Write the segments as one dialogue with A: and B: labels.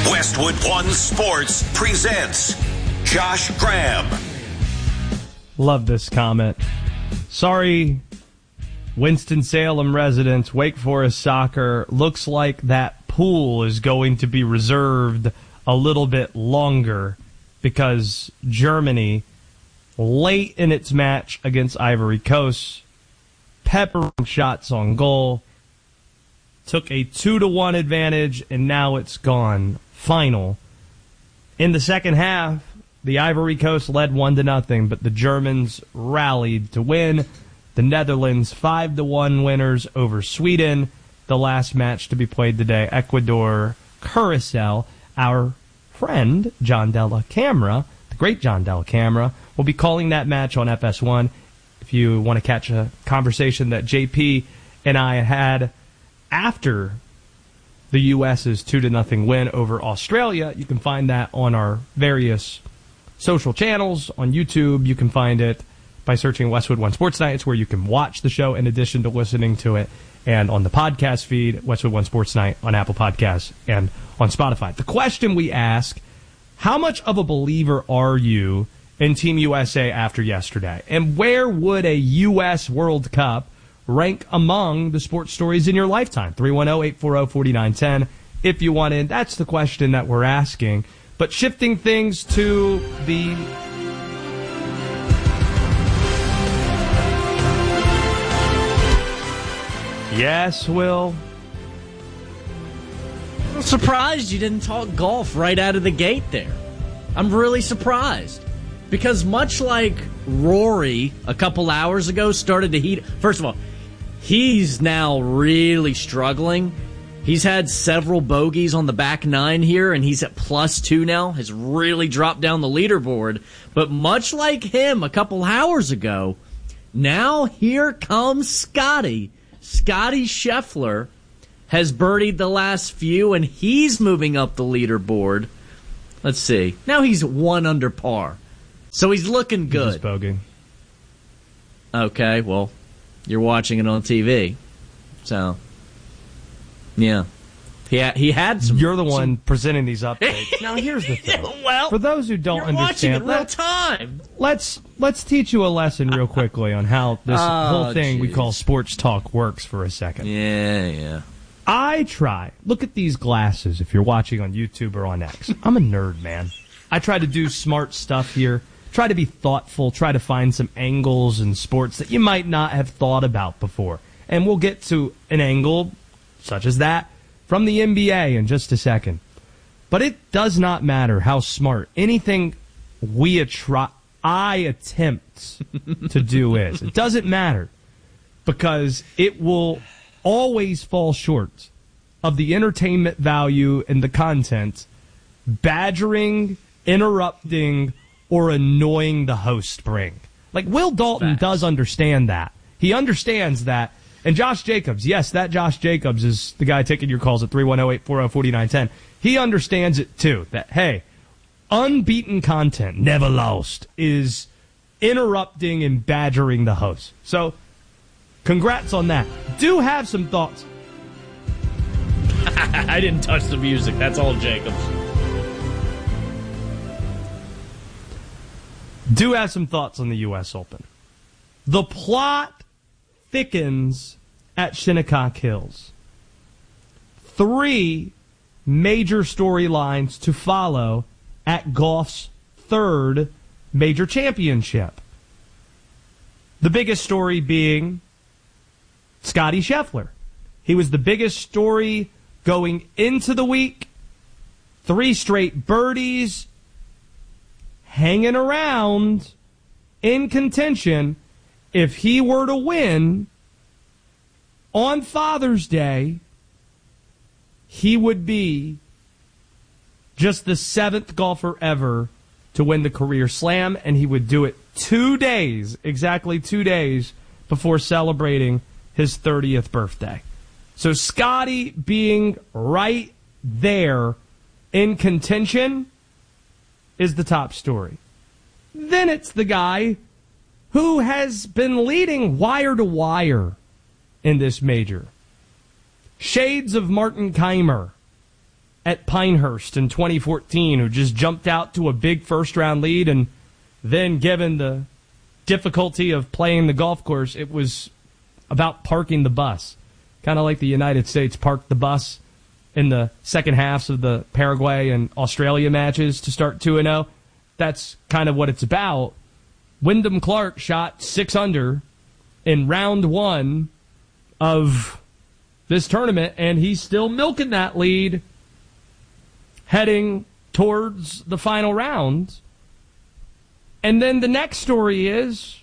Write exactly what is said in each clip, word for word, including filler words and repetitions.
A: Westwood One Sports presents Josh Graham.
B: Love this comment. Sorry, Winston-Salem residents, Wake Forest soccer, looks like that pool is going to be reserved a little bit longer because Germany, late in its match against Ivory Coast, peppering shots on goal, took a two to one advantage, and now it's gone. Final. In the second half, the Ivory Coast led one to nothing, but the Germans rallied to win. The Netherlands five to one winners over Sweden. The last match to be played today, Ecuador Curacao. Our friend John Della Camera, the great John Della Camera, will be calling that match on F S one. If you want to catch a conversation that J P and I had after the U S's two to nothing win over Australia, you can find that on our various social channels. On YouTube, you can find it by searching Westwood One Sports Night. It's where you can watch the show in addition to listening to it. And on the podcast feed, Westwood One Sports Night on Apple Podcasts and on Spotify. The question we ask, how much of a believer are you in Team U S A after yesterday? And where would a U S World Cup rank among the sports stories in your lifetime? three one zero, eight four zero, four nine one zero. If you want in, that's the question that we're asking. But shifting things to the Yes, Will.
C: I'm surprised you didn't talk golf right out of the gate there. I'm really surprised. Because much like Rory a couple hours ago started to heat... First of all, he's now really struggling. He's had several bogeys on the back nine here, and he's at plus two now. Has really dropped down the leaderboard. But much like him a couple hours ago, now here comes Scotty. Scotty Scheffler has birdied the last few, and he's moving up the leaderboard. Let's see. Now he's one under par. So he's looking good.
B: He's bogeying.
C: Okay, well, you're watching it on T V. So, yeah. He had, he had some...
B: You're the one
C: some...
B: presenting these updates. Now, here's the thing.
C: Well,
B: for those who don't
C: you're
B: understand...
C: watching it real time.
B: Let's, let's teach you a lesson real quickly on how this
C: oh,
B: whole thing
C: geez.
B: we call sports talk works for a second.
C: Yeah, yeah.
B: I try... Look at these glasses if you're watching on YouTube or on X. I'm a nerd, man. I try to do smart stuff here. Try to be thoughtful. Try to find some angles in sports that you might not have thought about before. And we'll get to an angle such as that from the N B A in just a second. But it does not matter how smart anything we atri- I attempt to do is. It doesn't matter because it will always fall short of the entertainment value and the content badgering, interrupting, or annoying the host bring. Like, Will Dalton Facts. does understand that. He understands that. And Josh Jacobs, yes, that Josh Jacobs is the guy taking your calls at three one zero, eight four zero, four nine one zero. He understands it, too, that, hey, unbeaten content, never lost, is interrupting and badgering the host. So, congrats on that. Do have some thoughts.
C: I didn't touch the music. That's all Jacobs.
B: Do have some thoughts on the U S Open. The plot thickens at Shinnecock Hills. Three major storylines to follow at golf's third major championship. The biggest story being Scotty Scheffler. He was the biggest story going into the week. Three straight birdies, hanging around in contention. If he were to win on Father's Day, he would be just the seventh golfer ever to win the career slam, and he would do it two days, exactly two days before celebrating his thirtieth birthday. So Scotty being right there in contention is the top story. Then it's the guy who has been leading wire to wire in this major. Shades of Martin Keimer at Pinehurst in twenty fourteen, who just jumped out to a big first-round lead, and then given the difficulty of playing the golf course, it was about parking the bus. Kind of like the United States parked the bus in the second halves of the Paraguay and Australia matches to start two and oh. That's kind of what it's about. Wyndham Clark shot six under in round one of this tournament, and he's still milking that lead heading towards the final round. And then the next story is,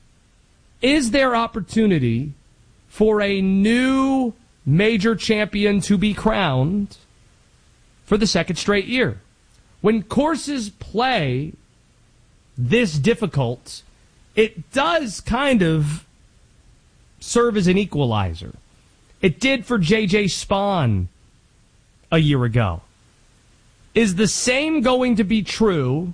B: is there opportunity for a new major champion to be crowned for the second straight year? When courses play this difficult, it does kind of serve as an equalizer. It did for J J Spaun a year ago. Is the same going to be true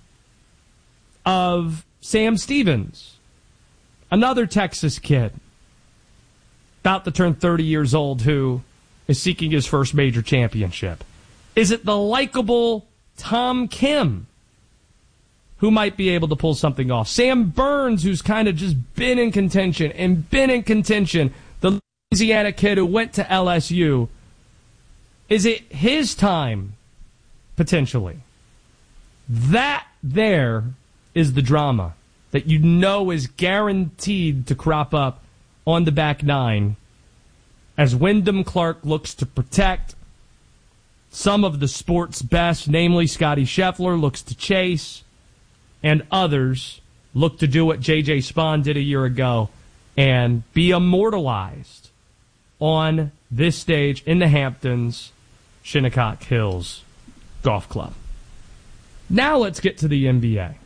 B: of Sam Stevens, another Texas kid, about to turn thirty years old, who is seeking his first major championship? Is it the likable Tom Kim who might be able to pull something off? Sam Burns, who's kind of just been in contention and been in contention, the Louisiana kid who went to L S U. Is it his time, potentially? That there is the drama that you know is guaranteed to crop up on the back nine as Wyndham Clark looks to protect some of the sport's best, namely Scotty Scheffler looks to chase, and others look to do what J J Spaun did a year ago and be immortalized on this stage in the Hamptons, Shinnecock Hills Golf Club. Now let's get to the N B A.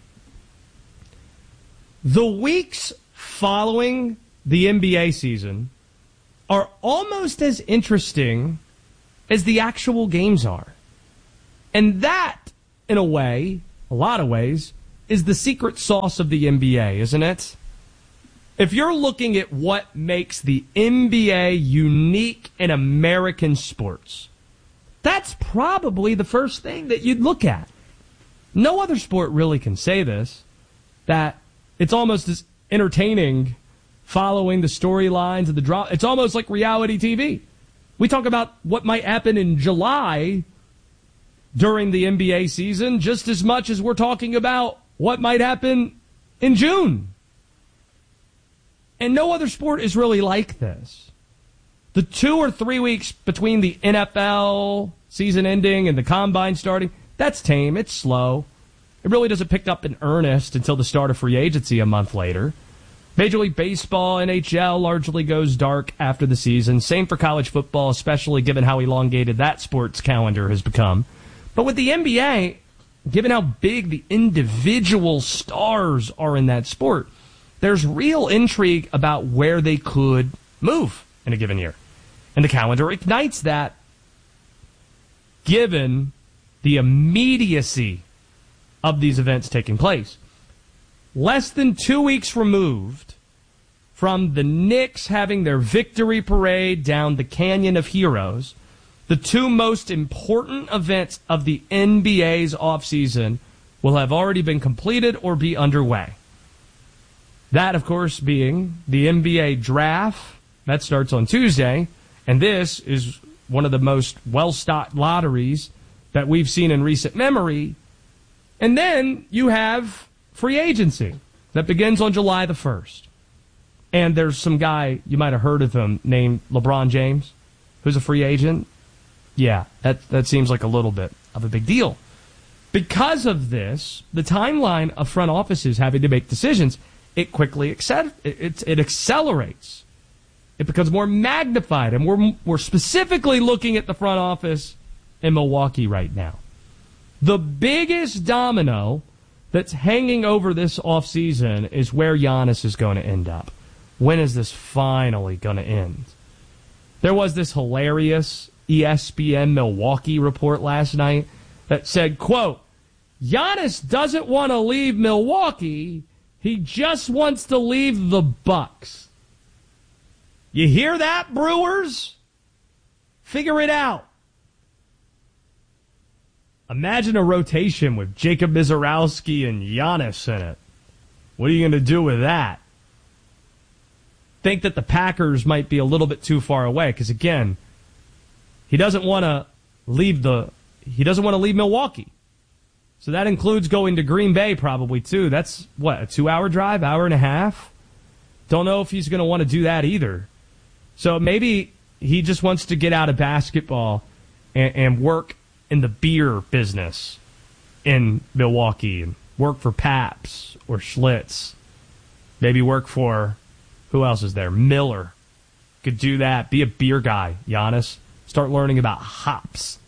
B: The weeks following the N B A season are almost as interesting as the actual games are. And that, in a way, a lot of ways, is the secret sauce of the N B A, isn't it? If you're looking at what makes the N B A unique in American sports, that's probably the first thing that you'd look at. No other sport really can say this, that it's almost as entertaining following the storylines of the drama. It's almost like reality T V. We talk about what might happen in July during the N B A season just as much as we're talking about what might happen in June. And no other sport is really like this. The two or three weeks between the N F L season ending and the combine starting, that's tame. It's slow. It really doesn't pick up in earnest until the start of free agency a month later. Major League Baseball, N H L, largely goes dark after the season. Same for college football, especially given how elongated that sports calendar has become. But with the N B A, given how big the individual stars are in that sport, there's real intrigue about where they could move in a given year. And the calendar ignites that, given the immediacy of these events taking place. Less than two weeks removed from the Knicks having their victory parade down the Canyon of Heroes, the two most important events of the N B A's offseason will have already been completed or be underway. That, of course, being the N B A draft. That starts on Tuesday, and this is one of the most well-stocked lotteries that we've seen in recent memory. And then you have free agency that begins on July the first. And there's some guy, you might have heard of him, named LeBron James, who's a free agent. Yeah, that, that seems like a little bit of a big deal. Because of this, the timeline of front offices having to make decisions, it quickly accept, it, it accelerates. It becomes more magnified, and we're, we're specifically looking at the front office in Milwaukee right now. The biggest domino that's hanging over this offseason is where Giannis is going to end up. When is this finally going to end? There was this hilarious E S P N Milwaukee report last night that said, quote, Giannis doesn't want to leave Milwaukee. He just wants to leave the Bucks. You hear that, Brewers? Figure it out. Imagine a rotation with Jacob Mizorowski and Giannis in it. What are you going to do with that? Think that the Packers might be a little bit too far away because, again, he doesn't want to leave the he doesn't want to leave Milwaukee. So that includes going to Green Bay probably too. That's what, a two-hour drive, hour and a half? Don't know if he's going to want to do that either. So maybe he just wants to get out of basketball and, and work in the beer business in Milwaukee and work for Pabst or Schlitz. Maybe work for, who else is there? Miller. Could do that. Be a beer guy, Giannis. Start learning about hops.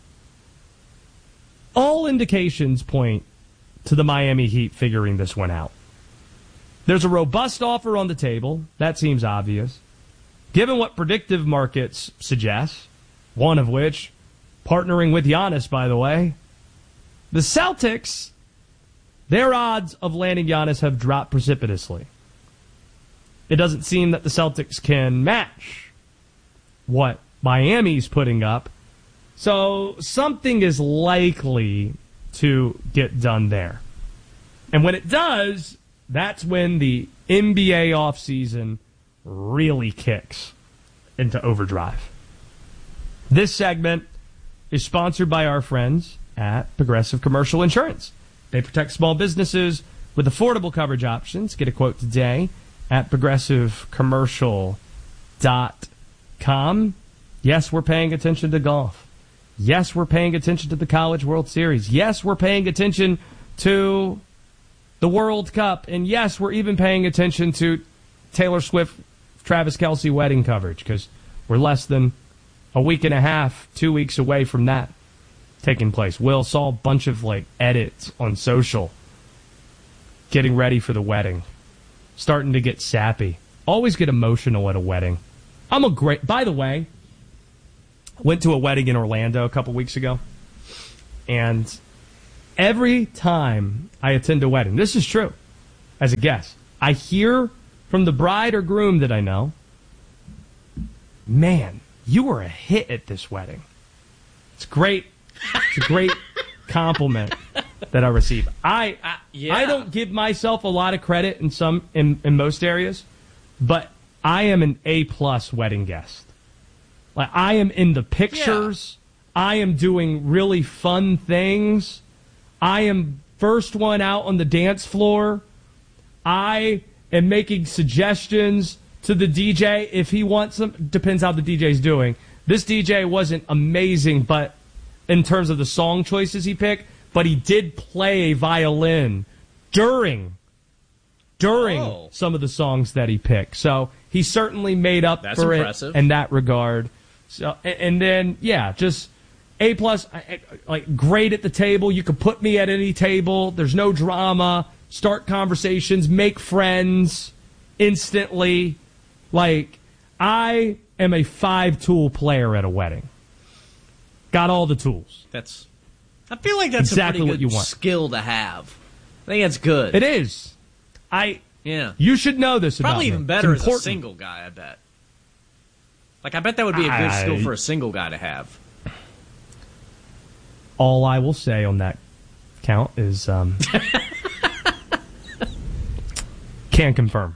B: All indications point to the Miami Heat figuring this one out. There's a robust offer on the table. That seems obvious. Given what predictive markets suggest, one of which, partnering with Giannis, by the way, the Celtics, their odds of landing Giannis have dropped precipitously. It doesn't seem that the Celtics can match what Miami's putting up. So something is likely to get done there. And when it does, that's when the N B A offseason really kicks into overdrive. This segment is sponsored by our friends at Progressive Commercial Insurance. They protect small businesses with affordable coverage options. Get a quote today at progressive commercial dot com. Yes, we're paying attention to golf. Yes, we're paying attention to the College World Series. Yes, we're paying attention to the World Cup. And yes, we're even paying attention to Taylor Swift, Travis Kelce wedding coverage because we're less than a week and a half, two weeks away from that taking place. Will saw a bunch of like edits on social getting ready for the wedding. Starting to get sappy. Always get emotional at a wedding. I'm a great, by the way, went to a wedding in Orlando a couple weeks ago. And every time I attend a wedding, this is true, as a guest, I hear from the bride or groom that I know, man, you were a hit at this wedding. It's great. It's a great compliment that I receive. I I, yeah. I don't give myself a lot of credit in some in, in most areas, but I am an A plus wedding guest. Like I am in the pictures. Yeah. I am doing really fun things. I am first one out on the dance floor. I am making suggestions to the D J if he wants them. Depends how the D J's doing. This D J wasn't amazing, but in terms of the song choices he picked, but he did play a violin during during oh. some of the songs that he picked. So he certainly made up
C: That's
B: for
C: impressive.
B: it in that regard. So and, and then yeah, just A plus, like great at the table. You can put me at any table. There's no drama. Start conversations, make friends instantly. Like I am a five-tool player at a wedding. Got all the tools.
C: That's. I feel like that's
B: exactly
C: a pretty
B: what
C: good
B: you want.
C: skill to have. I think that's good.
B: It is. I.
C: Yeah.
B: You should know this about
C: Probably
B: me.
C: even better
B: as
C: a single guy, I bet. Like, I bet that would be a good
B: I,
C: skill for a single guy to have.
B: All I will say on that count is um, can confirm.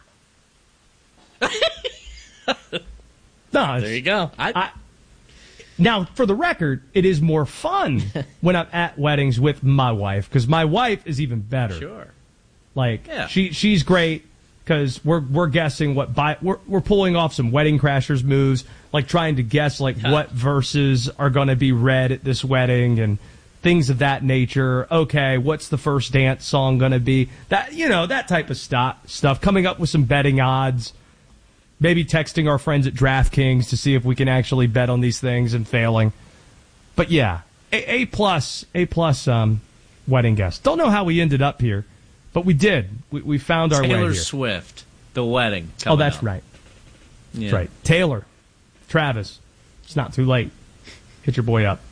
B: No,
C: there you go. I,
B: I, now, for the record, it is more fun when I'm at weddings with my wife because my wife is even better.
C: Sure.
B: Like
C: yeah.
B: she she's great because we're we're guessing what by we're we're pulling off some Wedding Crashers moves, like trying to guess like what verses are going to be read at this wedding and things of that nature. Okay, what's the first dance song going to be? That you know that type of stuff. Stuff coming up with some betting odds. Maybe texting our friends at DraftKings to see if we can actually bet on these things and failing. But yeah, A, A plus, A plus um, wedding guest. Don't know how we ended up here, but we did. We, we found our way here.
C: Taylor Swift, the wedding.
B: Oh, that's
C: out.
B: right.
C: Yeah.
B: That's right. Taylor, Travis. It's not too late. Hit your boy up.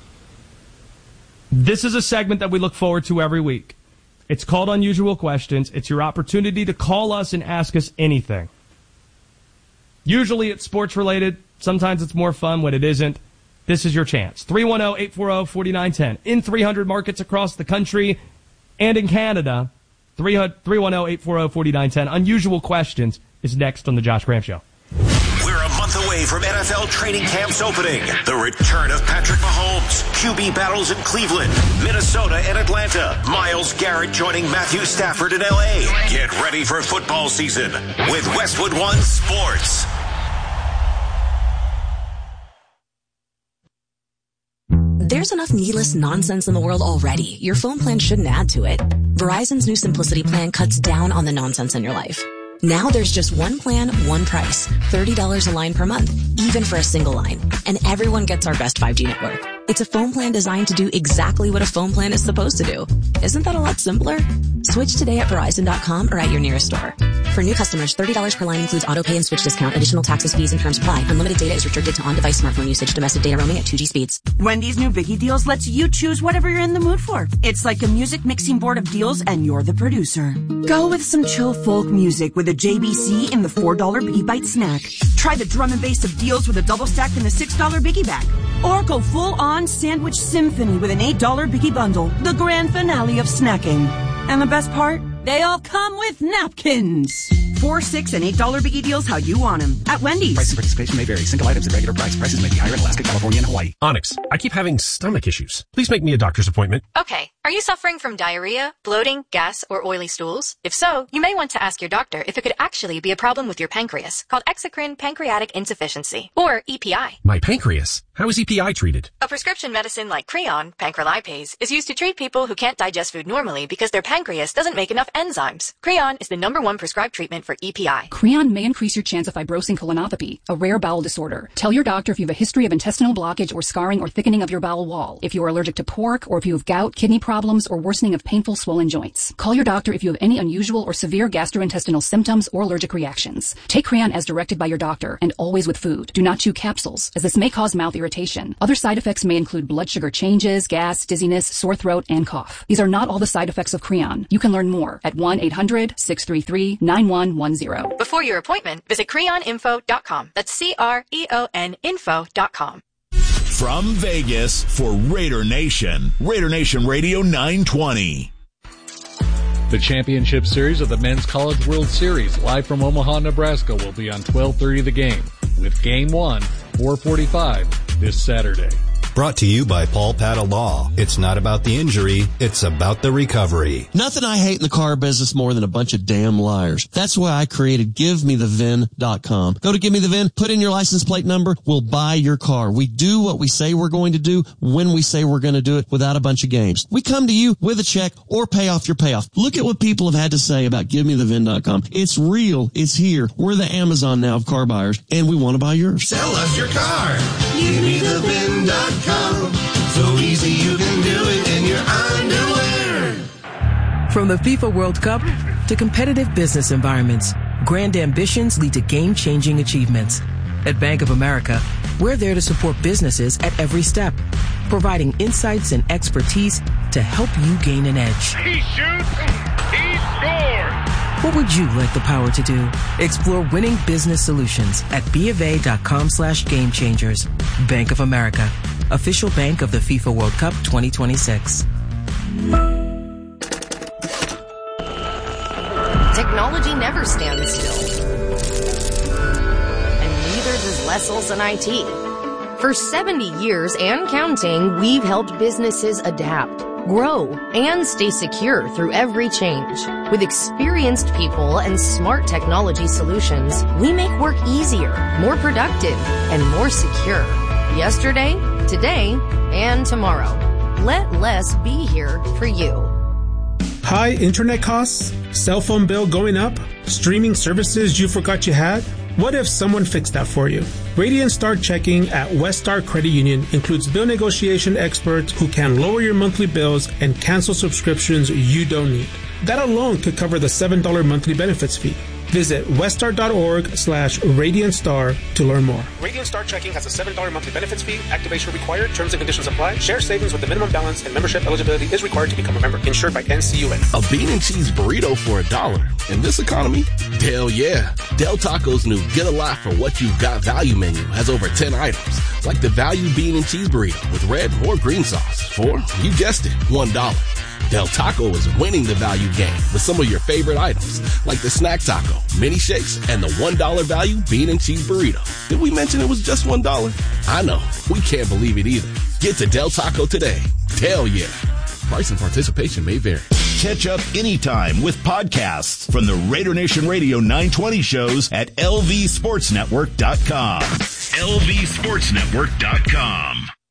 B: This is a segment that we look forward to every week. It's called Unusual Questions. It's your opportunity to call us and ask us anything. Usually it's sports related. Sometimes it's more fun when it isn't. this is your chance. three one zero, eight four zero, four nine one zero. In three hundred markets across the country and in Canada, three one zero, eight four zero, four nine one zero. Unusual Questions is next on the Josh Graham Show.
A: We're a month away from N F L training camps opening. The return of Patrick Mahomes, Q B battles in Cleveland, Minnesota, and Atlanta. Myles Garrett joining Matthew Stafford in L A. Get ready for football season with Westwood One Sports.
D: There's enough needless nonsense in the world already. Your phone plan shouldn't add to it. Verizon's new Simplicity plan cuts down on the nonsense in your life. Now there's just one plan, one price, thirty dollars a line per month, even for a single line. And everyone gets our best five G network. It's a phone plan designed to do exactly what a phone plan is supposed to do. Isn't that a lot simpler? Switch today at Verizon dot com or at your nearest store. For new customers, thirty dollars per line includes auto pay and switch discount. Additional taxes, fees, and terms apply. Unlimited data is restricted to on-device smartphone usage. Domestic data roaming at two G speeds.
E: Wendy's new Biggie Deals lets you choose whatever you're in the mood for. It's like a music mixing board of deals, and you're the producer. Go with some chill folk music with a J B C in the four dollar Biggie Bite snack. Try the drum and bass of deals with a double stack in the six dollar Biggie Bag. Or go full-on sandwich symphony with an eight dollar Biggie Bundle. The grand finale of snacking. And the best part? They all come with napkins. Four, six, and eight dollar Biggie Deals how you want them. At Wendy's.
F: Price and participation may vary. Single items at regular price. Prices may be higher in Alaska, California, and Hawaii.
G: Onyx, I keep having stomach issues. Please make me a doctor's appointment.
H: Okay. Are you suffering from diarrhea, bloating, gas, or oily stools? If so, you may want to ask your doctor if it could actually be a problem with your pancreas, called exocrine pancreatic insufficiency, or E P I.
G: My pancreas? How is E P I treated?
H: A prescription medicine like Creon, pancrelipase, is used to treat people who can't digest food normally because their pancreas doesn't make enough enzymes. Creon is the number one prescribed treatment for E P I.
I: Creon may increase your chance of fibrosing colonopathy, a rare bowel disorder. Tell your doctor if you have a history of intestinal blockage or scarring or thickening of your bowel wall, if you are allergic to pork, or if you have gout, kidney problems, or worsening of painful swollen joints. Call your doctor if you have any unusual or severe gastrointestinal symptoms or allergic reactions. Take Creon as directed by your doctor, and always with food. Do not chew capsules, as this may cause mouth irritation. Other side effects may include blood sugar changes, gas, dizziness, sore throat, and cough. These are not all the side effects of Creon. You can learn more at one eight hundred, six three three, nine one one zero.
H: Before your appointment, visit creon info dot com. That's C R E O N info dot com.
J: From Vegas for Raider Nation, Raider Nation Radio nine twenty.
K: The championship series of the Men's College World Series, live from Omaha, Nebraska, will be on twelve thirty The Game, with Game one, four forty-five, this Saturday.
L: Brought to you by Paul Patta Law. It's not about the injury, it's about the recovery.
M: Nothing I hate in the car business more than a bunch of damn liars. That's why I created give me the V I N dot com. Go to Give Me the V I N, put in your license plate number, we'll buy your car. We do what we say we're going to do when we say we're going to do it, without a bunch of games. We come to you with a check or pay off your payoff. Look at what people have had to say about give me the V I N dot com. It's real. It's here. We're the Amazon now of car buyers, and we want to buy yours.
N: Sell us your car. Give me the V I N dot com. So easy you can do it in your underwear.
O: From the FIFA World Cup to competitive business environments, grand ambitions lead to game-changing achievements. At Bank of America, we're there to support businesses at every step, providing insights and expertise to help you gain an edge.
P: He shoots, he scores!
O: What would you like the power to do? Explore winning business solutions at BofA.com slash game changers. Bank of America, official bank of the FIFA World Cup twenty twenty-six.
Q: Technology never stands still. And neither does Lessel's and I T. For seventy years and counting, we've helped businesses adapt, grow, and stay secure through every change. With experienced people and smart technology solutions, we make work easier, more productive, and more secure. Yesterday, today, and tomorrow. Let less be here for you.
R: High internet costs? Cell phone bill going up? Streaming services you forgot you had? What if someone fixed that for you? Radiant Start Checking at Westar Credit Union includes bill negotiation experts who can lower your monthly bills and cancel subscriptions you don't need. That alone could cover the seven dollars monthly benefits fee. Visit westar.org slash Radiant Star to learn more. Radiant Star Checking has a seven dollars monthly benefits fee. Activation required. Terms and conditions apply. Share savings with the minimum balance and membership eligibility is required to become a member. Insured by N C U A.
S: A bean and cheese burrito for a dollar. In this economy? Hell yeah. Del Taco's new Get a Lot for What You've Got value menu has over ten items, like the value bean and cheese burrito with red or green sauce for, you guessed it, one dollar. Del Taco is winning the value game with some of your favorite items, like the snack taco, mini shakes, and the one dollar value bean and cheese burrito. Did we mention it was just one dollar? I know. We can't believe it either. Get to Del Taco today. Hell yeah. Price and participation may vary.
J: Catch up anytime with podcasts from the Raider Nation Radio nine twenty shows at L V Sports Network dot com. L V Sports Network dot com.